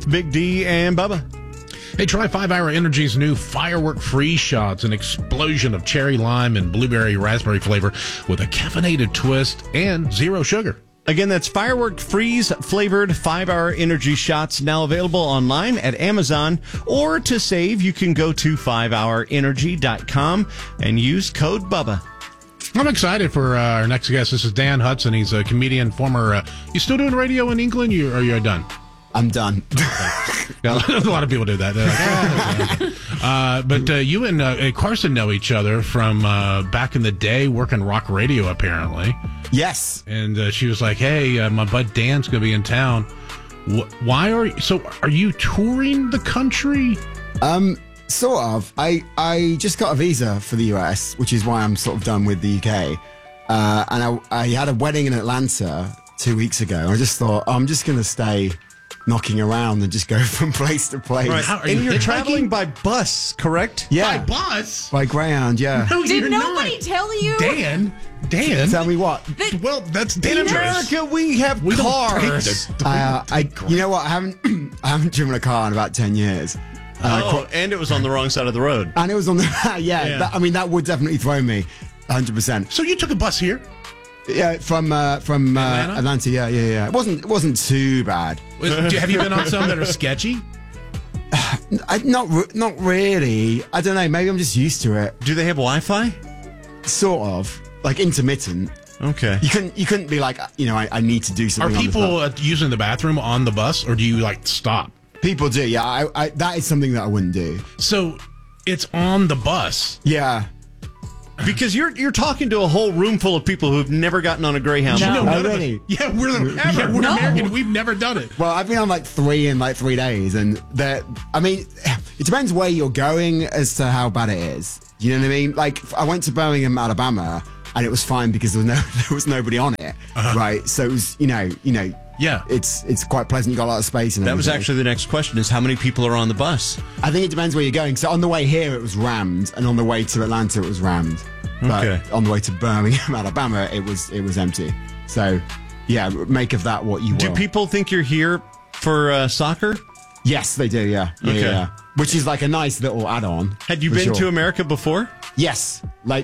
Big D and Bubba. Hey, try 5 Hour Energy's new Firework Freeze Shots, an explosion of cherry lime and blueberry raspberry flavor with a caffeinated twist and zero sugar. Again, that's Firework Freeze flavored 5 Hour Energy Shots, now available online at Amazon. Or to save, you can go to 5hourenergy.com and use code BUBBA. I'm excited for our next guest. This is Dan Hudson. He's a comedian, former... you still doing radio in England, or you're done? I'm done. A lot of people do that. But you and Carson know each other from back in the day working rock radio, apparently. Yes. And she was like, hey, my bud Dan's going to be in town. Why are you... So are you touring the country? Sort of. I just got a visa for the US, which is why I'm sort of done with the UK. And I had a wedding in Atlanta 2 weeks ago. And I just thought, I'm just going to stay knocking around and just go from place to place. Right. And you're traveling by bus, correct? Yeah. By bus? By Greyhound, yeah. No, Did you're nobody not. tell you? Dan? Tell me what? Well, that's In dangerous. America, we have We don't cars. take the- You know what? I haven't driven a car in about 10 years. And it was on the wrong side of the road. And it was on the... yeah. That would definitely throw me 100%. So you took a bus here? Yeah, from Atlanta. Yeah. It wasn't too bad. Have you been on some that are sketchy? Not really. I don't know. Maybe I'm just used to it. Do they have Wi-Fi? Sort of, like intermittent. Okay. You couldn't be like, I need to do Are something. people using the bathroom on the bus, or do you stop? People do. Yeah, I that is something that I wouldn't do. So it's on the bus. Yeah. Because you're talking to a whole room full of people who've never gotten on a Greyhound. No. No, none of really? us- Yeah, we're No. American. We've never done it. Well, I've been on like 3 in 3 days, and it depends where you're going as to how bad it is. You know what I mean? Like, I went to Birmingham, Alabama, and it was fine because there was nobody on it, right? So it was, Yeah. it's quite pleasant. You got a lot of space. And That was everything. actually the next question: is how many people are on the bus? I think it depends where you're going. So on the way here, it was rammed, and on the way to Atlanta, it was rammed. But Okay. on the way to Birmingham, Alabama, it was empty. So, yeah, make of that what you will. Do people think you're here for soccer? Yes, they do. Yeah. Okay. Yeah. Which is like a nice little add-on. Had you for been sure. to America before? Yes. My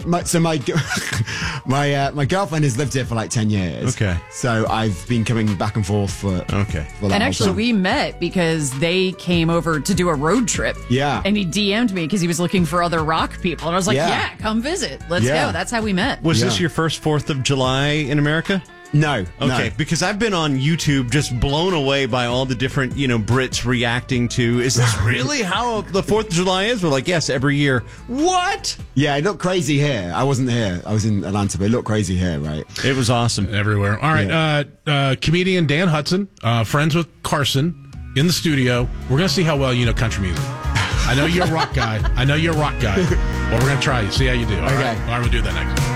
my girlfriend has lived here for like 10 years. Okay. So I've been coming back and forth for Okay. for that And whole actually, time. we met because they came over to do a road trip. Yeah. And he DM'd me because he was looking for other rock people. And I was like, Yeah. yeah, come visit. Let's Yeah. go. That's how we met. Was Yeah. this your first 4th of July in America? No. Okay, No. because I've been on YouTube just blown away by all the different, Brits reacting to, is this really how the 4th of July is? We're like, yes, every year. What? Yeah, it looked crazy here. I wasn't here. I was in Atlanta, but it looked crazy here, right? It was awesome. Everywhere. All right. Comedian Dan Hudson, friends with Carson in the studio. We're going to see how well you know country music. I know you're a rock guy. Well, we're going to try you. See how you do. All right. All right, we'll do that next.